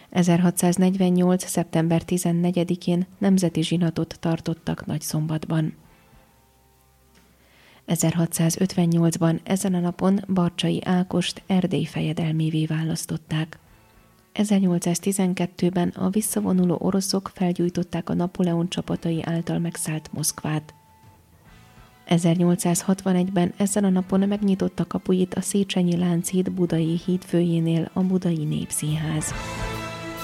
1648. szeptember 14-én nemzeti zsinatot tartottak Nagyszombatban. 1658-ban ezen a napon Barcsay Ágost Erdély fejedelmévé választották. 1812-ben a visszavonuló oroszok felgyújtották a Napóleon csapatai által megszállt Moszkvát. 1861-ben ezen a napon megnyitotta kapuit a Széchenyi Lánchíd budai hídfőjénél a Budai Népszínház.